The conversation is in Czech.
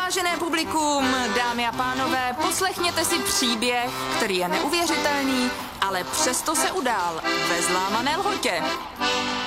Vážené publikum, dámy a pánové, poslechněte si příběh, který je neuvěřitelný, ale přesto se udál ve Zlámané lhotě.